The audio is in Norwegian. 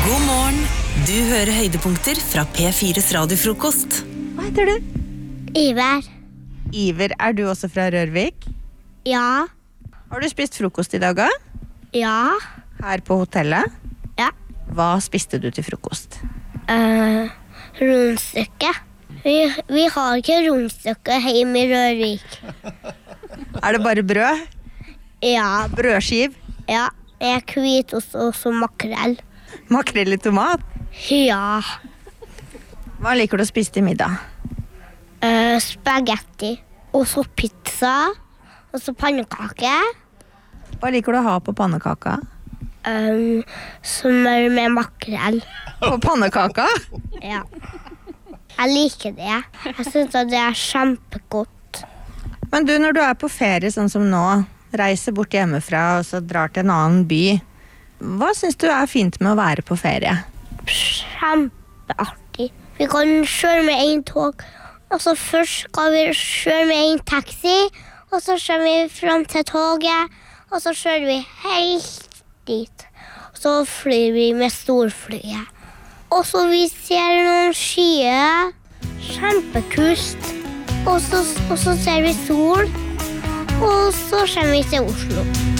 God morgen. Du hører høydepunkter fra P4's radiofrokost. Hva heter du? Iver. Iver, du også fra Rørvik? Ja. Har du spist frokost I dag da? Ja. Her på hotellet? Ja. Hva spiste du til frokost? Rundstykke. Vi har ikke rundstykke hjemme I Rørvik. Det bare brød? Ja. Brødskiv? Ja. Jeg hvitost og så makrell. Makrell I tomat? Ja. Hva liker du å spise til middag? Spaghetti. Og så pizza. Og så pannekake. Hva liker du å ha på pannekaka? Smør med makrell. På pannekaka? Ja. Jeg liker det. Jeg synes at det kjempegodt. Men du, når du på ferie sånn som nå, reiser bort hjemmefra og så drar til en annen by, hva synes du fint med å være på ferie? Kjempeartig. Vi kan kjøre med en tog, og så først skal vi kjøre med en taxi, og så kjører vi frem til toget, og så kjører vi helt dit. Og så flyr vi med storflyet. Og så vi ser noen skyer, kjempekult. Og så ser vi sol, og så kommer vi til Oslo.